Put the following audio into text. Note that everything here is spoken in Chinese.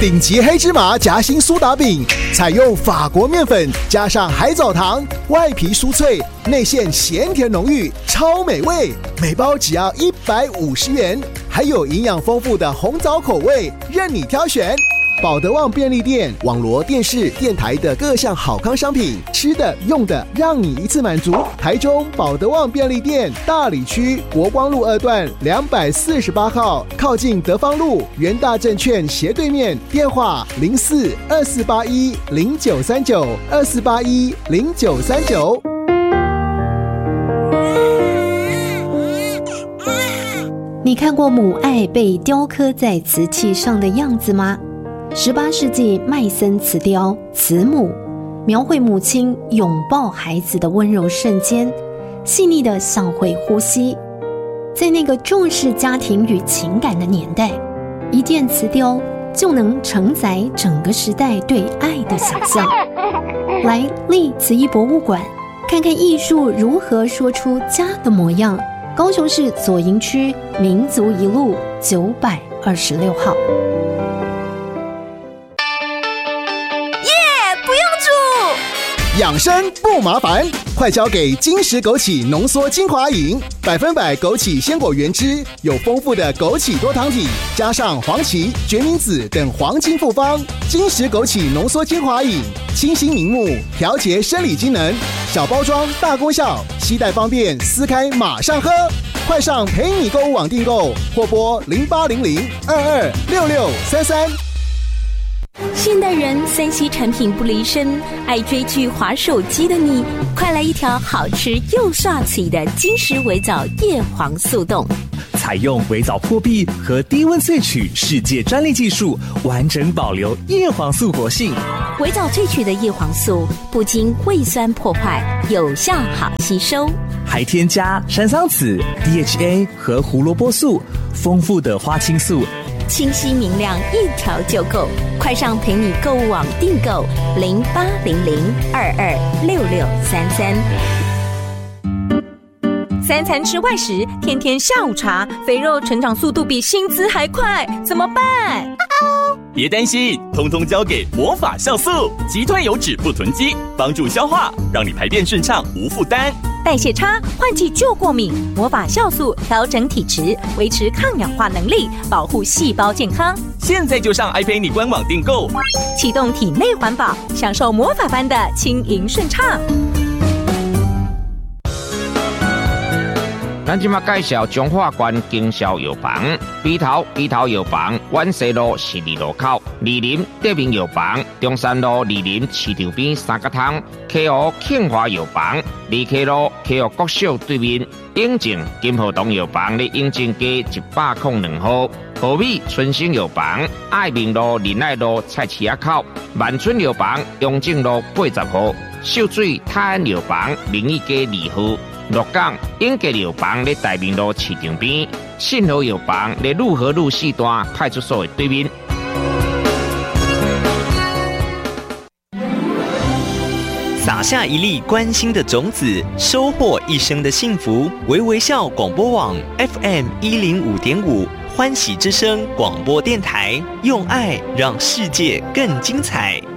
顶级黑芝麻夹心苏打饼，采用法国面粉加上海藻糖，外皮酥脆，内馅咸甜浓郁，超美味。每包只要150元，还有营养丰富的红枣口味，任你挑选。保德旺便利店网罗电视、电台的各项好康商品，吃的、用的，让你一次满足。台中保德旺便利店大里区国光路2段248号，靠近德芳路元大证券斜对面，电话04-2481-0939，2481-0939。 你看过母爱被雕刻在瓷器上的样子吗？18世纪麦森瓷雕慈母，描绘母亲拥抱孩子的温柔瞬间，细腻的像会呼吸。在那个重视家庭与情感的年代，一件瓷雕就能承载整个时代对爱的想象。来立慈艺博物馆，看看艺术如何说出家的模样。高雄市左营区民族一路926号。 养生不麻烦，快交给金石枸杞浓缩精华饮，100%枸杞鲜果原汁，有丰富的枸杞多糖体，加上黄芪、决明子等黄金复方。金石枸杞浓缩精华饮，清新明目，调节生理机能，小包装大功效，携带方便，撕开马上喝。快上陪你购物网订购，或拨0800226633。 现代人3C 产品不离身，爱追剧滑手机的你，快来一条好吃又刷嘴的金石微藻叶黄素冻。 采用微藻破壁和低温萃取世界专利技术，完整保留叶黄素活性。 微藻萃取的叶黄素不经胃酸破坏，有效好吸收， 还添加山桑子、DHA 和胡萝卜素，丰富的花青素， 清晰明亮，一条就够。快上陪你购物网订购0800226633。 3餐吃外食，天天下午茶，肥肉成长速度比薪资还快，怎么办？ 别担心，通通交给魔法酵素，击退油脂不囤积，帮助消化，让你排便顺畅无负担。 代谢差，换季就过敏，魔法酵素调整体质，维持抗氧化能力，保护细胞健康。 现在就上爱陪你官网订购， 启动体内环保，享受魔法般的轻盈顺畅。 咱即马介绍中华关经销药房，鼻头药房，湾西路12路口，二林德明药房，中山路二林市场边三角汤，溪湖庆华药房，二溪路溪湖国小对面，永靖金河东药房咧永靖街102号，和美春兴药房，爱民路仁爱路菜市仔口，万春药房永靖路80号，秀水泰安药房明义街2号。鹿港永吉药房咧大明路市场边，信和药房咧路和路4段派出所的对面。 撒下一粒关心的种子，收获一生的幸福。微微笑广播网 FM105.5，欢喜之声广播电台，用爱让世界更精彩。